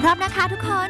พร้อมนะคะทุกคน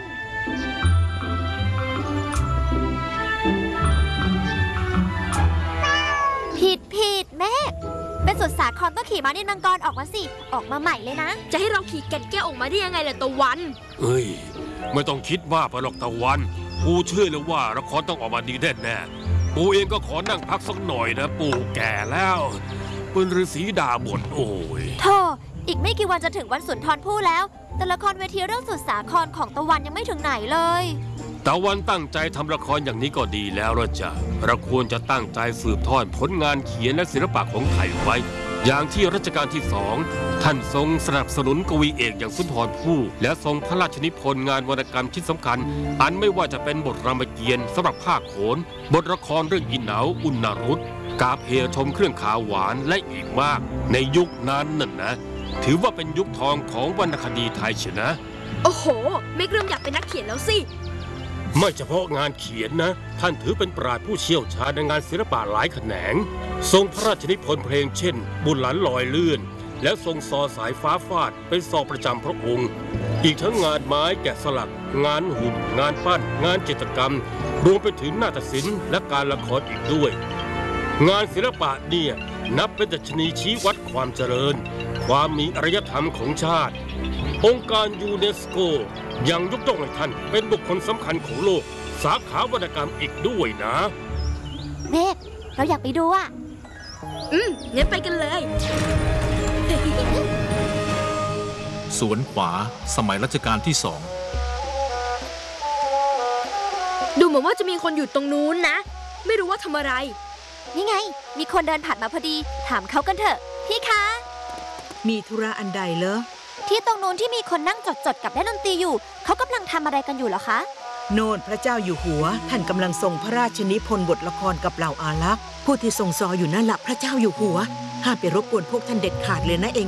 ผิดเมฆเป็นสุดสาครต้องขี่ม้านินมังกรออกมาสิออกมาใหม่เลยนะจะให้เราขี่แก่นแก้วออกมาได้ยังไงล่ะตะวันเฮ้ยไม่ต้องคิดมากไปหรอกตะวันปูเชื่อเลยว่าละครต้องออกมาดีแน่ๆปูเองก็ขอนั่งพักสักหน่อยนะปูแก่แล้วเป็นฤาษีด่าบ่นโอ้ยโธ่อีกไม่กี่วันจะถึงวันสุนทรภู่แล้วแต่ละครเวทีเรื่องสุดสาครของตะวันยังไม่ถึงไหนเลยตะวันตั้งใจทำละครอย่างนี้ก็ดีแล้วละจ้ะเราควรจะตั้งใจสืบทอดผลงานเขียนและศิลปะของไทยไว้อย่างที่รัชกาลที่2ท่านทรงสนับสนุนกวีเอกอย่างสุนทรภู่และทรงพระราชนิพนธ์งานวรรณกรรมชิ้นสำคัญอันไม่ว่าจะเป็นบทรามเกียรติ์สำหรับภาคโขนบทละครเรื่องอีเหนาอุณรุตกาเพชมเครื่องขาวหวานและอีกมากในยุคนั้นน่ะนะถือว่าเป็นยุคทองของวรรณคดีไทยเชียวนะโอ้โหไม่เริ่มอยากเป็นนักเขียนแล้วสิไม่เฉพาะงานเขียนนะท่านถือเป็นปราชญ์ผู้เชี่ยวชาญในงานศิลปะหลายแขนงทรงพระราชนิพนธ์เพลงเช่นบุญหลานลอยเลื่อนและทรงซอสายฟ้าฟาดเป็นซอประจำพระองค์อีกทั้งงานไม้แกะสลักงานหุ่นงานปั้นงานจิตรกรรมรวมไปถึงนาฏศิลป์และการละครอีกด้วยงานศิลปะเนี่ยนับเป็นดัชนีชี้วัดความเจริญความมีอารยธรรมของชาติองค์การยูเนสโกยังยกย่องให้ท่านเป็นบุคคลสำคัญของโลกสาขาวรรณกรรมอีกด้วยนะเมฆเราอยากไปดูอ่ะงั้นไปกันเลยสวนขวาสมัยรัชกาลที่2 ดูเหมือนว่าจะมีคนอยู่ตรงนู้นนะไม่รู้ว่าทำอะไรนี่ไงมีคนเดินผ่านมาพอดีถามเขากันเถอะพี่คะมีธุระอันใดเหรอที่ตรงนู้นที่มีคนนั่งจดกับเล่นดนตรีอยู่เขากำลังทำอะไรกันอยู่เหรอคะโน่นพระเจ้าอยู่หัวท่านกำลังทรงพระราชนิพนธ์บทละครกับเหล่าอารักษ์ผู้ที่ทรงซออยู่นั่นแหละพระเจ้าอยู่หัวห้ามไปรบกวนพวกท่านเด็ดขาดเลยนะเอง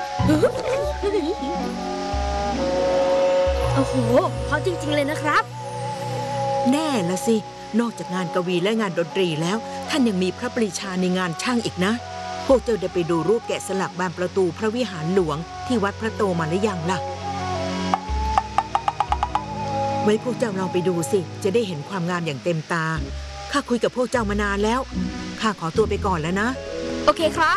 โอ้โหเพราะจริงๆเลยนะครับแน่ละสินอกจากงานกวีและงานดนตรีแล้วท่านยังมีพระปรีชาในงานช่างอีกนะพวกเจ้าได้ไปดูรูปแกะสลักบานประตูพระวิหารหลวงที่วัดพระโตมาหรือยังล่ะไว้พวกเจ้าลองไปดูสิจะได้เห็นความงามอย่างเต็มตาข้าคุยกับพวกเจ้ามานานแล้วข้าขอตัวไปก่อนแล้วนะโอเคครับ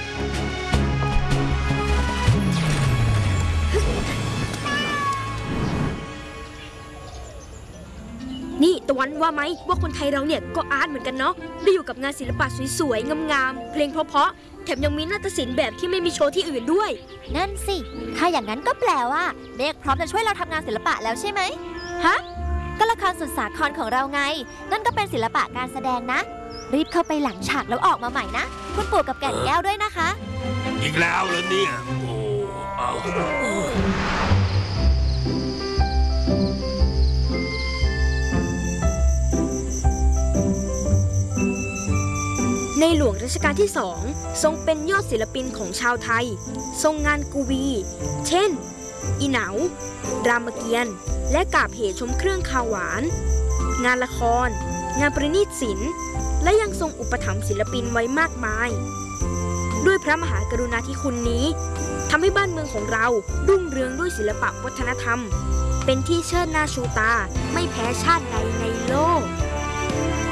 นี่ตะวันว่าไหมว่าคนไทยเราเนี่ยก็อาร์ตเหมือนกันเนาะได้อยู่กับงานศิลปะสวยๆงามๆเพลงเพราะๆแถมยังมีนาฏศิลป์แบบที่ไม่มีโชว์ที่อื่นด้วยนั่นสิถ้าอย่างนั้นก็แปลว่าเมฆพร้อมจะช่วยเราทำงานศิลปะแล้วใช่ไหมฮะก็ละครสุดสาครของเราไงนั่นก็เป็นศิลปะการแสดงนะรีบเข้าไปหลังฉากแล้วออกมาใหม่นะคุณปู่กับแก่นแก้วด้วยนะคะอีกแล้วเหรอเนี่ยโอ้ในหลวงรัชกาลที่2ทรงเป็นยอดศิลปินของชาวไทยทรงงานกวีเช่นอีเหนารามเกียรติ์และกาบเหชมเครื่องคาวหวานงานละครงานประณีตศิลป์และยังทรงอุปถัมภ์ศิลปินไว้มากมายด้วยพระมหากรุณาธิคุณนี้ทำให้บ้านเมืองของเรารุ่งเรืองด้วยศิลปะวัฒนธรรมเป็นที่เชิดหน้าชูตาไม่แพ้ชาติใดในโลก